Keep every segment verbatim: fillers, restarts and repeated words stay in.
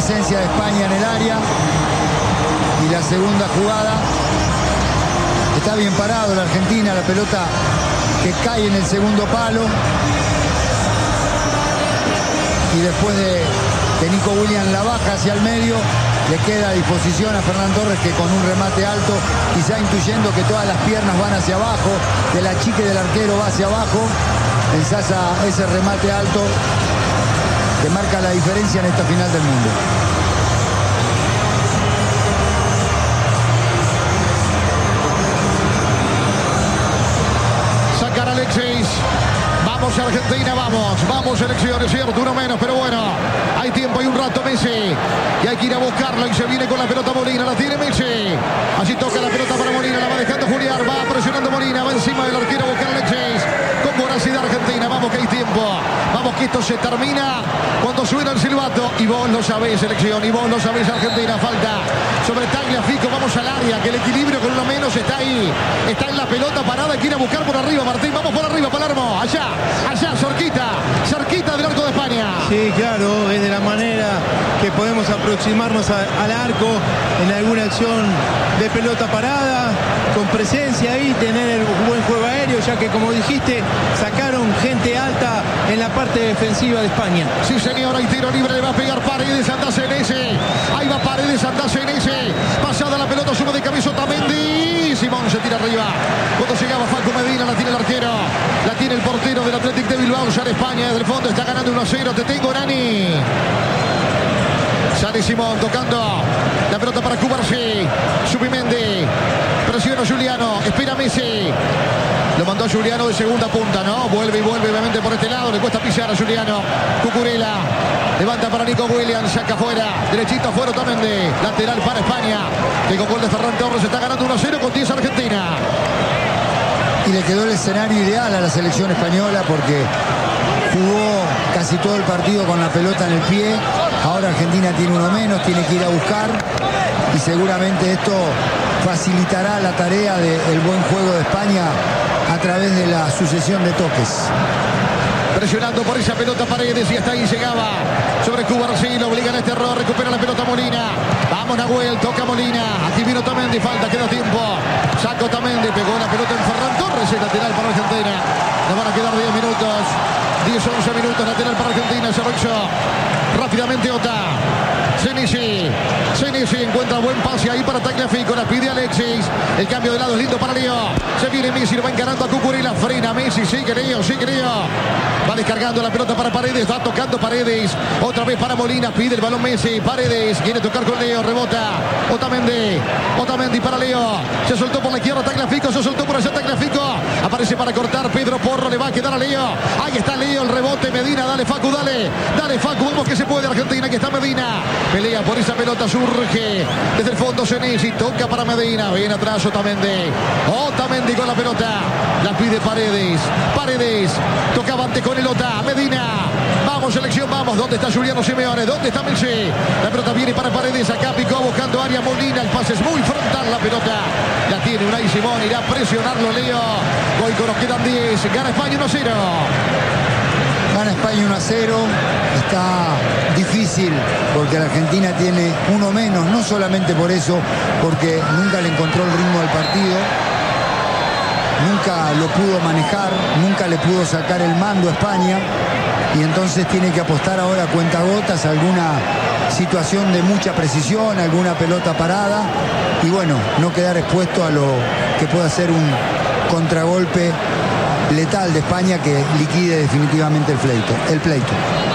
presencia de España en el área. Y la segunda jugada. Está bien parado la Argentina, la pelota que cae en el segundo palo. Y después de que Nico Williams la baja hacia el medio, le queda a disposición a Fernán Torres, que con un remate alto, quizá intuyendo que todas las piernas van hacia abajo, que la chique del arquero va hacia abajo, ensaya ese remate alto que marca la diferencia en esta final del mundo. Sacar a Alexis. Vamos Argentina, vamos, vamos selección, es cierto, uno menos, pero bueno, hay tiempo, hay un rato Messi, y hay que ir a buscarlo, y se viene con la pelota Molina, la tiene Messi, así toca la pelota para Molina, la va dejando Julián, va presionando Molina, va encima del arquero a buscar a Alexis, con voracidad Argentina, vamos que hay tiempo, vamos que esto se termina cuando suena el silbato, y vos lo sabés selección, y vos lo sabés Argentina, falta sobre Tagliafico, vamos al área, que el equilibrio con uno menos está ahí, está en la pelota parada, hay que ir a buscar por arriba, Martín, vamos por arriba, Palermo, allá. Allá, cerquita, cerquita del arco de España. Sí, claro, es de la manera que podemos aproximarnos a, al arco en alguna acción de pelota parada, con presencia ahí, tener un buen juego aéreo, ya que como dijiste, sacaron gente alta en la parte defensiva de España. Sí, señor, hay tiro libre, le va a pegar Paredes, Andacenese. Ahí va Paredes, Andacenese. Pasada la pelota, suma de cabeza Otamendi. Simón se tira arriba. Cuando llegaba Falco Medina, la tiene el arquero. La tiene el portero del Athletic de Bilbao. Ya de España, desde el fondo, está ganando uno a cero. Te tengo, Nani. Sale Simón tocando la pelota para Cubarsí. Subimendi. Presiona Juliano. Espera Messi. Lo mandó Juliano de segunda punta, ¿no? Vuelve y vuelve obviamente por este lado. Le cuesta pisar a Juliano. Cucurella. Levanta para Nico Williams. Saca afuera. Derechito afuera Otamendi. Lateral para España. Que con gol de Ferran Torres está ganando uno a cero con diez Argentina. Y le quedó el escenario ideal a la selección española porque jugó casi todo el partido con la pelota en el pie. Ahora Argentina tiene uno menos, tiene que ir a buscar y seguramente esto facilitará la tarea del buen juego de España a través de la sucesión de toques. Presionando por esa pelota Paredes y hasta ahí llegaba sobre Cubarsí, lo obliga a este error, recupera la pelota Molina. Vamos Nahuel, toca Molina, aquí vino Otamendi, falta, queda tiempo. Saca Otamendi, pegó la pelota en Ferran Torres, el lateral para Argentina. Nos van a quedar diez minutos, diez once minutos, lateral para Argentina, se rechó rápidamente Ota. Senesi, Senesi encuentra buen pase ahí para Tagliafico, la pide Alexis, el cambio de lado es lindo para Leo, se viene Messi, lo va encarando a Cucurella, frena Messi, sigue Leo, sigue Leo, va descargando la pelota para Paredes, va tocando Paredes, otra vez para Molina, pide el balón Messi, Paredes, quiere tocar con Leo, rebota, Otamendi, Otamendi para Leo, se soltó por la izquierda Tagliafico, se soltó por allá Tagliafico, aparece para cortar Pedro Porro, le va a quedar a Leo, ahí está Leo, el rebote, Medina, dale Facu, dale, dale Facu, vamos que se puede Argentina, que está Medina. Pelea por esa pelota, surge desde el fondo Senesi, toca para Medina, viene atrás Otamendi, Otamendi con la pelota, la pide Paredes, Paredes, tocaba antes con el Ota, Medina, vamos selección, vamos, ¿dónde está Juliano Simeone? ¿Dónde está Messi? La pelota viene para Paredes, acá picó buscando área Molina, el pase es muy frontal, la pelota la tiene Unai Simón, irá a presionarlo Leo, Goico, nos quedan diez, gana España uno a cero. Gana España uno a cero, está difícil porque la Argentina tiene uno menos, no solamente por eso, porque nunca le encontró el ritmo del partido, nunca lo pudo manejar, nunca le pudo sacar el mando a España y entonces tiene que apostar ahora a cuentagotas a alguna situación de mucha precisión, alguna pelota parada y bueno, no quedar expuesto a lo que pueda ser un contragolpe letal de España que liquide definitivamente el pleito. El pleito.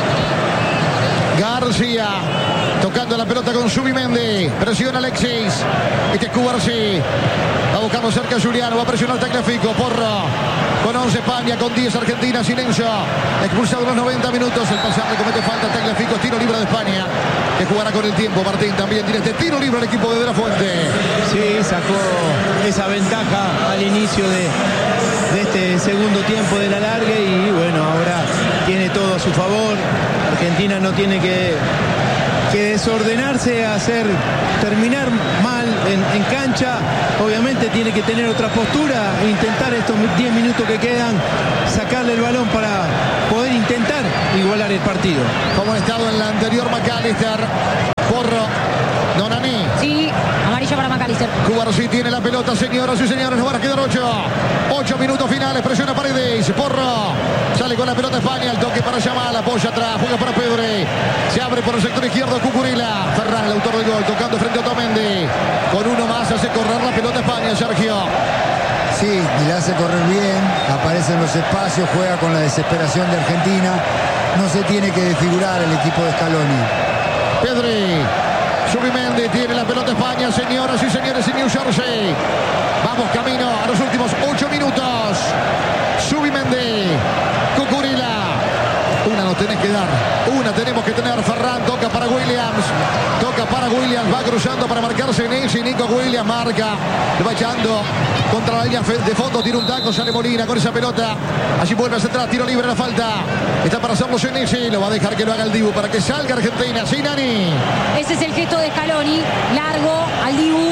García tocando la pelota con Subimendi, presiona Alexis, este es Cubarsí, va buscando cerca a Juliano, va a presionar Tagliafico, Porro, con once España, con diez Argentina, silencio, expulsado en los noventa minutos, el pasaje comete falta Tagliafico, tiro libre de España, que jugará con el tiempo, Martín también tiene este tiro libre el equipo de De La Fuente. Sí, sacó esa ventaja al inicio de, de este segundo tiempo de la larga y bueno, ahora tiene todo a su favor, Argentina no tiene que que desordenarse, hacer terminar mal en, en cancha, obviamente tiene que tener otra postura e intentar estos diez minutos que quedan sacarle el balón para poder intentar igualar el partido. Como ha estado en la anterior McAllister, Porro. Nonani. Sí, amarilla para McAllister. Cubarsí tiene la pelota, señoras y señores. Nos van a quedar ocho. Ocho minutos finales. Presiona Paredes. Porro. Sale con la pelota España. El toque para Yamal. Apoya atrás. Juega para Pedre. Se abre por el sector izquierdo Cucurella. Ferran, el autor del gol. Tocando frente a Otamendi. Con uno más hace correr la pelota España, Sergio. Sí, y la hace correr bien. Aparece en los espacios. Juega con la desesperación de Argentina. No se tiene que desfigurar el equipo de Scaloni. Pedri. Subimendi tiene la pelota España, señoras y señores, en New Jersey. Vamos camino a los últimos ocho minutos. Subimendi, Cucurella. Una nos tenés que dar, una tenemos que tener. Ferran toca para Williams, toca para Williams, va cruzando para marcarse Nessi. Nico Williams marca, le va echando contra la línea de fondo, tira un taco, sale Molina con esa pelota. Allí vuelve a centrar, tiro libre, la falta. Está para hacerlo Senesi, lo va a dejar que lo haga el Dibu para que salga Argentina. Sí, Nani. Ese es el gesto de Scaloni, largo al Dibu.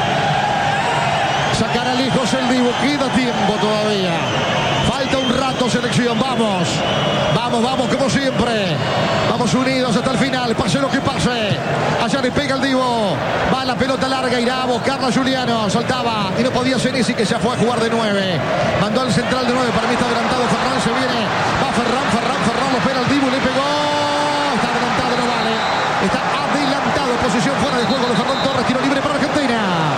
Sacar a lejos el Dibu, queda tiempo todavía. Falta un rato, selección, vamos. Vamos, vamos, como siempre. Vamos unidos hasta el final, pase lo que pase. Allá le pega el Dibu. Va la pelota larga, irá a buscarla Juliano. Saltaba y no podía Senesi, que ya fue a jugar de nueve. Mandó al central de nueve, para mí está adelantado Ferran, se viene. Va Ferran, Ferran, Ferran, lo espera el Dibu, le pegó. Está adelantado, no vale. Está adelantado, posición fuera de juego de Ferran Torres, tiro libre para Argentina.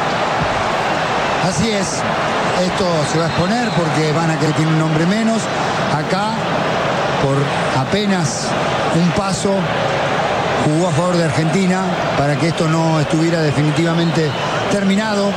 Así es, esto se va a exponer porque van a querer que tiene un hombre menos. Acá, por apenas un paso, jugó a favor de Argentina para que esto no estuviera definitivamente terminado.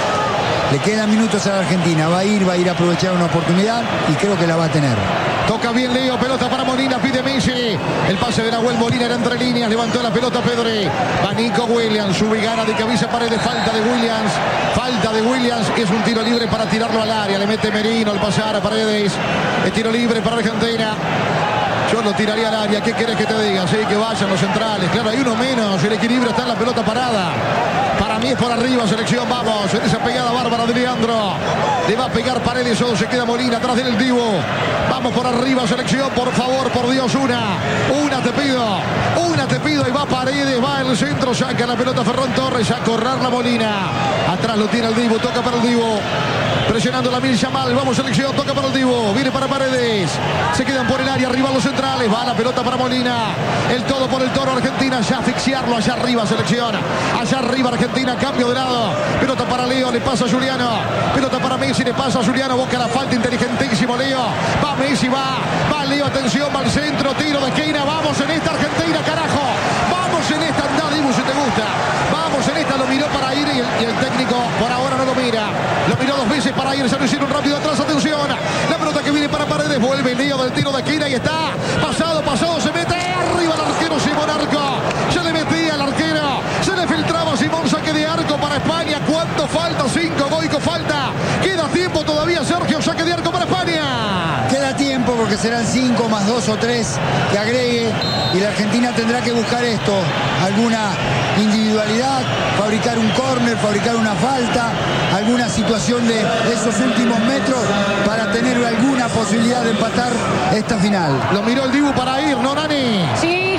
Le quedan minutos a la Argentina, va a ir, va a ir a aprovechar una oportunidad y creo que la va a tener. Toca bien Leo, pelota para Molina, pide Messi. El pase de Nahuel Molina era entre líneas, levantó la pelota Pedri. Va Nico Williams, sube y gana de cabeza Paredes, falta de Williams. Falta de Williams, es un tiro libre para tirarlo al área. Le mete Merino al pasar a Paredes. Es tiro libre para Argentina. Yo lo tiraría al área, ¿qué querés que te diga? Sí, que vayan los centrales. Claro, hay uno menos, el equilibrio está en la pelota parada. Para mí es por arriba, selección, vamos. En esa pegada bárbara de Leandro. Le va a pegar Paredes, solo se queda Molina, atrás del Dibu. Vamos por arriba, selección, por favor, por Dios, una. Una te pido, una te pido. Y va Paredes, va en el centro, saca la pelota Ferran Torres, a correr la Molina. Atrás lo tiene el Dibu, toca para el Dibu. Presionando la Mil Yamal, vamos selección, toca para el Dibu. Viene para Paredes. Se quedan por el área, arriba los centrales. Va la pelota para Molina. El todo por el Toro, Argentina, ya asfixiarlo allá arriba, selección. Allá arriba, Argentina, cambio de lado. Pelota para Leo, le pasa a Juliano. Pelota para Messi, le pasa a Juliano. Busca la falta, inteligentísimo Leo. Va Messi, va. Va Leo, atención, va al centro, tiro de esquina. Vamos en esta Argentina, carajo. Vamos en esta, andá Dibu si te gusta. Vamos en esta, lo miró para ir y el, y el técnico por ahora no lo mira. Lo miró dos veces para ir, se lo hicieron rápido atrás, atención. La pelota que viene para Paredes, vuelve Leo del tiro de esquina y está. Pasado, pasado, se mete arriba el arquero Simón Arco. Ya le metía el arquero. Se le filtraba Simón, saque de arco para España. ¿Cuánto falta? Cinco, Goico falta. Queda tiempo todavía, Sergio, saque de arco para España. Queda tiempo porque serán cinco más dos o tres que agregue y la Argentina tendrá que buscar esto, alguna individualidad, fabricar un córner, fabricar una falta, alguna situación de esos últimos metros para tener alguna posibilidad de empatar esta final. Lo miró el Dibu para ir, ¿no, Nani? Sí.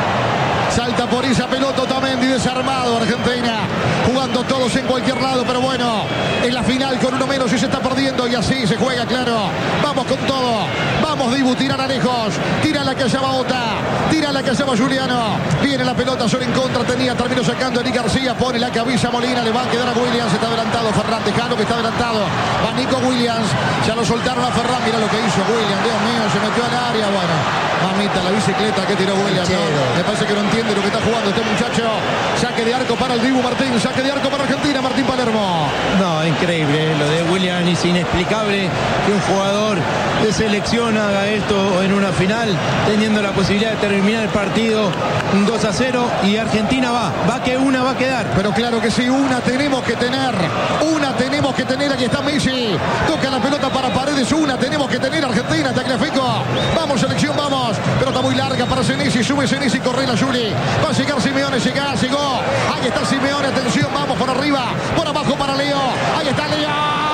Salta por esa pelota Otamendi, desarmado Argentina, jugando todos en cualquier lado, pero bueno, en la final con uno menos y se está perdiendo y así se juega, claro. Vamos con todo, vamos Dibu, tirar a lejos, tira la que allá va Ota, tira la que allá va Juliano, viene la pelota solo en contra, tenía, terminó sacando a Eric García, pone la cabeza Molina, le va a quedar a Williams, está adelantado Ferran, Tejano que está adelantado, va Nico Williams, ya lo soltaron a Ferran, mira lo que hizo Williams, Dios mío, se metió al área, bueno, mamita, la bicicleta que tiró Williams, ¿no? Me parece que no entiende lo que está jugando este muchacho. Saque de arco para el Dibu Martín, saque de arco para Argentina, Martín Palermo. No, increíble, lo de Williams es inexplicable que un jugador de selección haga esto en una final, teniendo la posibilidad de terminar el partido un dos a cero y Argentina va, va que una va a quedar. Pero claro que sí, una tenemos que tener, una tenemos que tener, aquí está Messi, toca la pelota para Paredes, una tenemos que tener Argentina, Tagliafico, vamos selección, vamos, pelota muy larga para Senesi, sube Senesi, corre la Juli, va a llegar Simeone, llega, llegó, ahí está Simeone, atención, vamos por arriba, por abajo para Leo, ahí está Leo,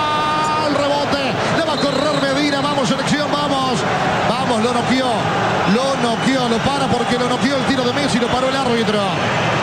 el rebote, le va a correr Medina, vamos selección, vamos, vamos, lo noqueó, lo noqueó, lo para porque lo noqueó el tiro de Messi, lo paró el árbitro.